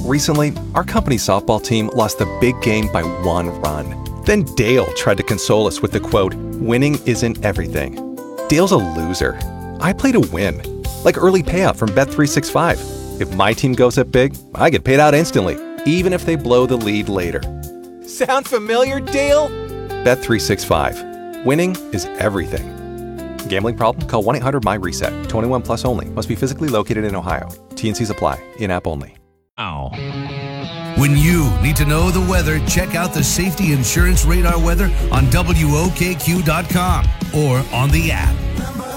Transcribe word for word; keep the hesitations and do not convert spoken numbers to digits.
Recently, our company's softball team lost the big game by one run. Then Dale tried to console us with the quote, "Winning isn't everything." Dale's a loser. I play to win. Like early payout from Bet three sixty-five. If my team goes up big, I get paid out instantly, even if they blow the lead later. Sound familiar, Dale? Bet three sixty-five. Winning is everything. Gambling problem? Call one eight hundred my reset. twenty-one plus only. Must be physically located in Ohio. T N Cs apply. In-app only. Ow. When you need to know the weather, check out the Safety Insurance Radar weather on W O K Q dot com or on the app.